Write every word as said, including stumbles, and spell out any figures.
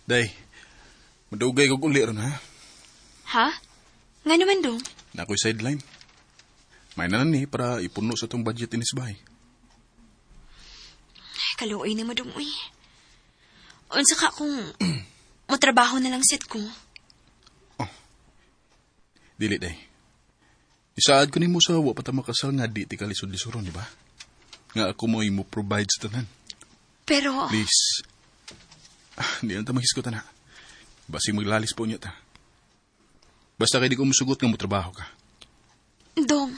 Day, madugay kong uli ron, ha? Ha? Nga naman dong? Na ako'y sideline. May nanan ni para ipuno sa itong budget inis bahay. Kaluoy na mo dong, uy. Unsa ka kung matrabaho na lang set ko. Oh. Dili, day. Isaad ko ni mo sa wa pa ta makasal nga di ti kalisod-lisuron, di ba? Nga ako mo imo provide sa tanan. Pero... Please. Ah, di lang ta mahiskot na. Basi maglalis po niya ta. Basta kay di ko musugot nga mo trabaho ka. Dong,